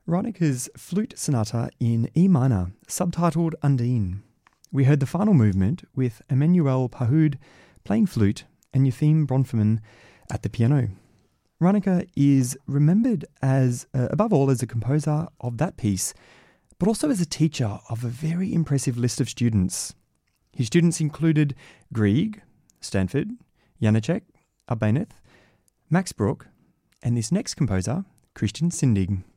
Reineke's Flute Sonata in E minor, subtitled Undine. We heard the final movement with Emmanuel Pahud playing flute and Eupheme Bronfman at the piano. Reineke is remembered as, above all, as a composer of that piece, but also as a teacher of a very impressive list of students. His students included Grieg, Stanford, Janáček, Arbaneth, Max Bruch, and this next composer, Christian Sindig.